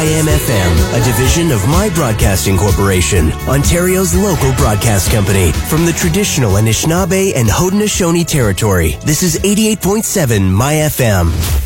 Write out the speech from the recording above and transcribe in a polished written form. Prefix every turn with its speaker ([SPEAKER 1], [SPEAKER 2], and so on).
[SPEAKER 1] IMFM, a division of My Broadcasting Corporation, Ontario's local broadcast company. From the traditional Anishinaabe and Haudenosaunee territory, this is 88.7 My FM.